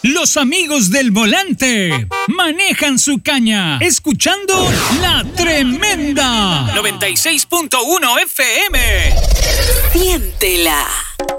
Los amigos del volante manejan su caña, escuchando La Tremenda 96.1 FM. Siéntela.